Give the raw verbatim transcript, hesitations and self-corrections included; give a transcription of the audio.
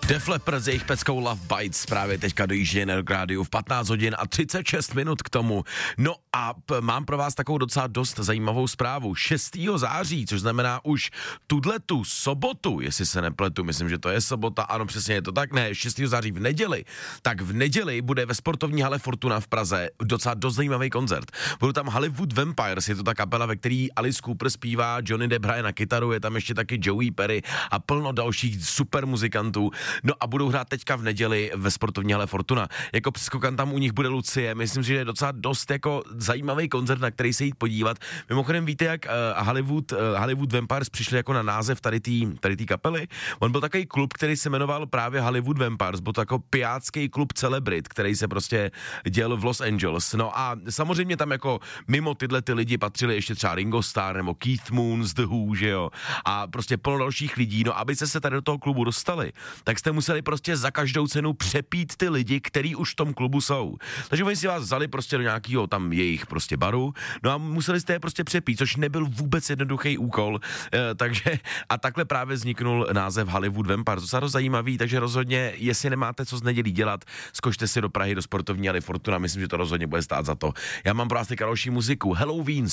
Def Leppard s jejich peckou Love Bites právě teďka dojíždí na rádiu v patnáct hodin a třicet šest minut k tomu. No a p- mám pro vás takovou docela dost zajímavou zprávu. šestého září, což znamená už tudletu sobotu, jestli se nepletu, myslím, že to je sobota, ano, přesně je to tak, ne, šestého září v neděli, tak v neděli bude ve sportovní hale Fortuna v Praze docela dost zajímavý koncert. Budou tam Hollywood Vampires, je to ta kapela, ve který Alice Cooper zpívá, Johnny Depp hraje na kytaru, je tam ještě taky Joey Perry a plno dalších super muzikantů. No a budou hrát teďka v neděli ve sportovní hale Fortuna. Jako přeskokant tam u nich bude Lucie, myslím, že je docela dost jako zajímavý koncert, na který se jít podívat. Mimochodem víte, jak uh, Hollywood, uh, Hollywood Vampires přišli jako na název tady té tady tý kapely? On byl takový klub, který se jmenoval právě Hollywood Vampires, byl to jako pijácký klub celebrit, který se prostě děl v Los Angeles. No a samozřejmě tam jako mimo tyhle ty lidi patřili ještě třeba Ringo Starr nebo Keith Moon z The Who, že jo? A prostě plno dalších lidí. No abyste se tady do toho klubu dostali, tak jste museli prostě za každou cenu přepít ty lidi, kteří už v tom klubu jsou. Takže oni si vás vzali prostě do nějakého tam jejich prostě baru, no a museli jste je prostě přepít, což nebyl vůbec jednoduchý úkol, e, takže a takhle právě vzniknul název Hollywood Vampires. To je zajímavý, takže rozhodně, jestli nemáte co z nedělí dělat, zkočte si do Prahy do sportovní haly Fortuna, myslím, že to rozhodně bude stát za to. Já mám pro vás teď další muziku, Halloween